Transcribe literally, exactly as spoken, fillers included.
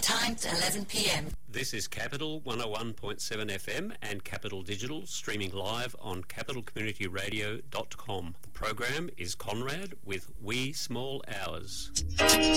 Times, eleven p m. This is Capital one oh one point seven F M and Capital Digital, streaming live on capital community radio dot com. The program is Conrad with Wee Small Hours.